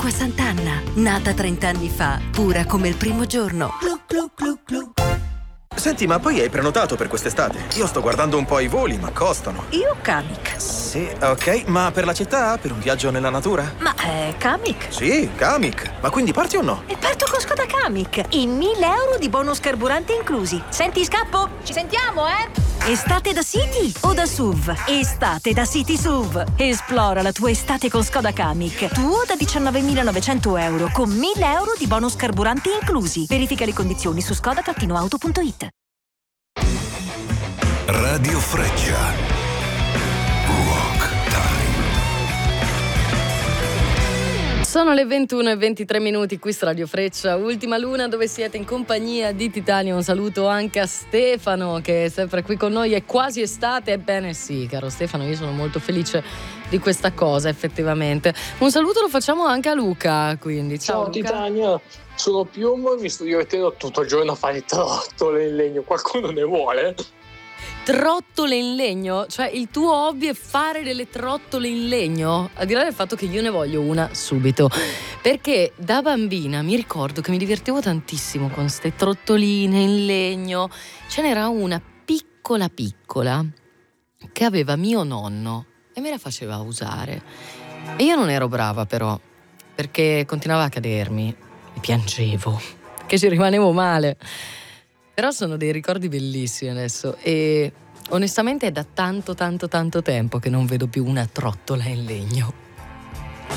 Acqua Sant'Anna, nata 30 anni fa, pura come il primo giorno. Glu, glu, glu, glu. Senti, ma poi hai prenotato per quest'estate? Io sto guardando un po' i voli, ma costano. Io Kamiq. Sì, ok, ma per la città? Per un viaggio nella natura? Ma Kamiq? Sì, Kamiq. Ma quindi parti o no? E parto con Skoda Kamiq. E 1.000 euro di bonus carburante inclusi. Senti, scappo? Ci sentiamo, Estate da City o da SUV? Estate da City SUV. Esplora la tua estate con Skoda Kamiq. Tuo da 19.900 euro con 1.000 euro di bonus carburanti inclusi. Verifica le condizioni su skoda-auto.it. Radio Freccia. Rock Time. Sono le 21:23 qui su Radio Freccia, Ultima Luna, dove siete in compagnia di Titania. Un saluto anche a Stefano, che è sempre qui con noi. È quasi estate, ebbene sì, caro Stefano, io sono molto felice di questa cosa, effettivamente. Un saluto lo facciamo anche a Luca, quindi ciao Luca. Titania, sono Piombo e mi sto divertendo tutto il giorno a fare trottole in legno. Qualcuno ne vuole? Trottole in legno? Cioè il tuo hobby è fare delle trottole in legno? Al di là del fatto che io ne voglio una subito, perché da bambina mi ricordo che mi divertivo tantissimo con ste trottoline in legno. Ce n'era una piccola che aveva mio nonno e me la faceva usare, e io non ero brava però, perché continuava a cadermi e piangevo, che ci rimanevo male. Però sono dei ricordi bellissimi adesso, e onestamente è da tanto tempo che non vedo più una trottola in legno.